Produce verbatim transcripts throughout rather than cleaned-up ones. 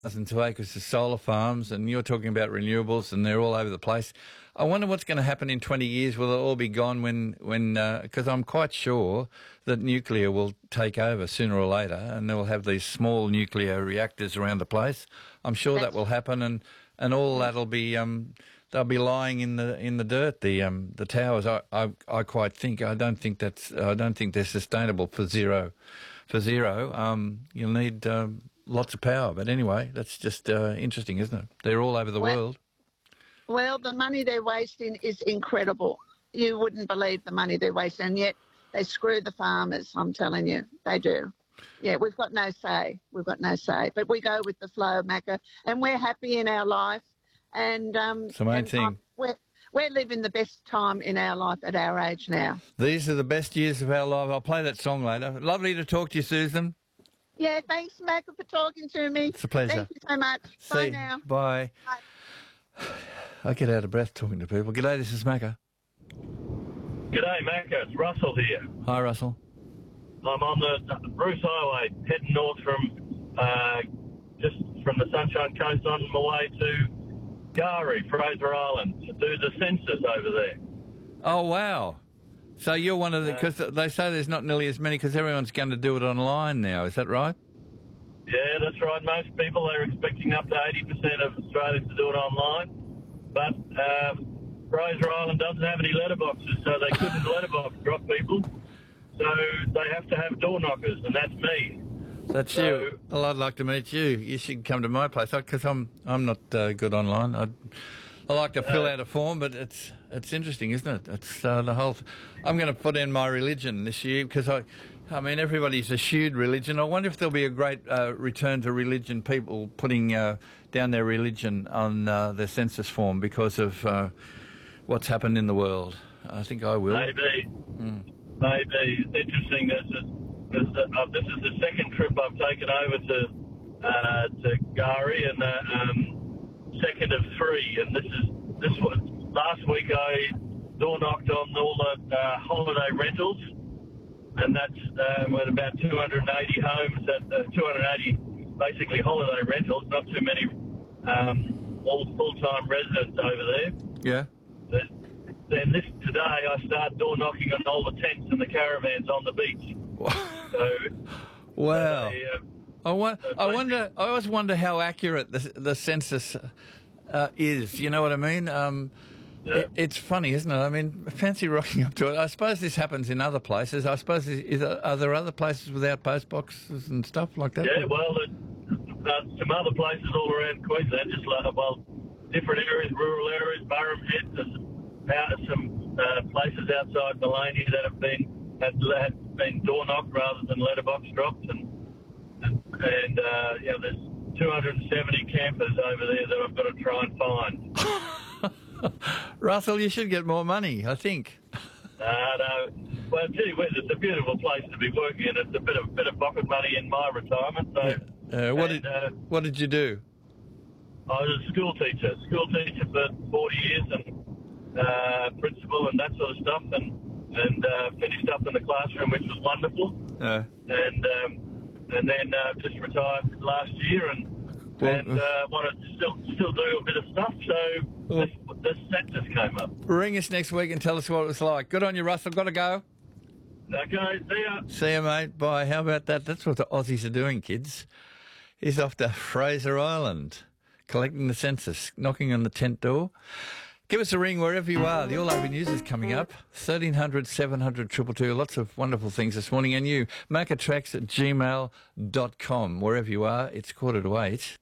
thousand two acres of solar farms, and you're talking about renewables, and they're all over the place. I wonder what's going to happen in twenty years. Will it all be gone when, when, because uh, I'm quite sure that nuclear will take over sooner or later, and they'll have these small nuclear reactors around the place. I'm sure That's that will happen, and, and all that'll be, um, they'll be lying in the in the dirt. The um the towers. I, I I quite think I don't think that's I don't think they're sustainable for zero, for zero. Um, you'll need um, lots of power. But anyway, that's just uh, interesting, isn't it? They're all over the well, world. Well, the money they're wasting is incredible. You wouldn't believe the money they're wasting, and yet they screw the farmers. I'm telling you, they do. Yeah, we've got no say. We've got no say. But we go with the flow, Macca, and we're happy in our life. And um, it's the main and, thing. Um, we're, we're living the best time in our life at our age now. These are the best years of our life. I'll play that song later. Lovely to talk to you, Susan. Yeah, thanks, Macca, for talking to me. It's a pleasure. Thank you so much. See, Bye now. Bye. Bye. I get out of breath talking to people. G'day, this is Macca. G'day, Macca. It's Russell here. Hi, Russell. I'm on the Bruce Highway, heading north from uh, just from the Sunshine Coast on my way to Gari, Fraser Island, to do the census over there. Oh, wow. So you're one of the, because they say there's not nearly as many because everyone's going to do it online now. Is that right? Yeah, that's right. Most people are expecting up to eighty percent of Australians to do it online. But uh, Fraser Island doesn't have any letterboxes, so they couldn't letterbox drop people. So they have to have door knockers, and that's me. That's so, you. Well, I'd like to meet you. You should come to my place because I'm I'm not uh, good online. I'd, I like to fill uh, out a form, but it's it's interesting, isn't it? It's uh, the whole. Th- I'm going to put in my religion this year because I, I mean, everybody's eschewed religion. I wonder if there'll be a great uh, return to religion. People putting uh, down their religion on uh, their census form because of uh, what's happened in the world. I think I will. Maybe. Mm. Maybe. It's interesting. There's a, there's a, uh, this is the second trip I've taken over to uh, to Gari, and uh, um, second of three. And this is this was last week. I door knocked on all the uh, holiday rentals, and that's um, at about two hundred eighty homes, at uh, two hundred eighty basically holiday rentals. Not too many um, all full-time residents over there. Yeah. But, then this today, I start door knocking on all the tents and the caravans on the beach. so, wow! So they, uh, I, wa- I wonder. I always wonder how accurate the the census uh, is. You know what I mean? Um, yeah. it, it's funny, isn't it? I mean, fancy rocking up to it. I suppose this happens in other places. I suppose is, is are there other places without post boxes and stuff like that? Yeah, well, uh, some other places all around Queensland, just like well, different areas, rural areas, Burrum Head. There's out some uh, places outside Malania that have been had, had been door knocked rather than letterbox dropped, and and, and uh, you know, there's two hundred seventy campers over there that I've got to try and find. Russell, you should get more money, I think. No, no. Well, gee whiz, it's a beautiful place to be working in. It's a bit of bit of pocket money in my retirement. So, uh, what and, did uh, what did you do? I was a school teacher, school teacher for forty years, and Uh, principal and that sort of stuff, and and uh, finished up in the classroom, which was wonderful. Uh, and um, and then uh, just retired last year, and well, and uh, want to still still do a bit of stuff. So well, this this census came up. Ring us next week and tell us what it was like. Good on you, Russell. Got to go. Okay, see ya. See ya, mate. Bye. How about that? That's what the Aussies are doing, kids. He's off to Fraser Island, collecting the census, knocking on the tent door. Give us a ring wherever you are. The All Over News is coming up. thirteen hundred, seven hundred, two two two. Lots of wonderful things this morning. And you, maccatracks at gmail dot com. Wherever you are, it's quarter to eight.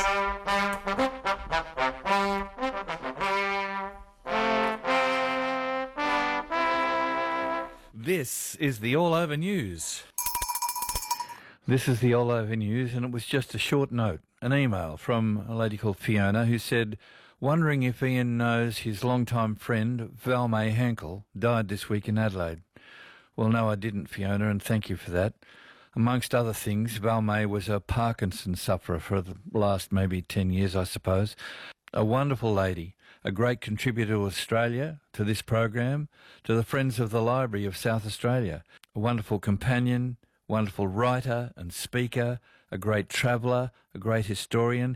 This is the All Over News. This is the All Over News, and it was just a short note, an email from a lady called Fiona who said, wondering if Ian knows his longtime friend, Val May Hankel, died this week in Adelaide. Well, no, I didn't, Fiona, and thank you for that. Amongst other things, Val May was a Parkinson's sufferer for the last maybe ten years, I suppose. A wonderful lady, a great contributor to Australia, to this program, to the Friends of the Library of South Australia. A wonderful companion, wonderful writer and speaker, a great traveller, a great historian.